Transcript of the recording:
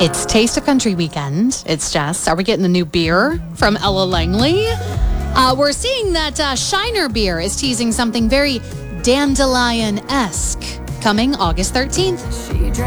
It's Taste of Country weekend. It's Jess. Are we getting the new beer from Ella Langley? We're seeing that Shiner Beer is teasing something very dandelion-esque coming August 13th.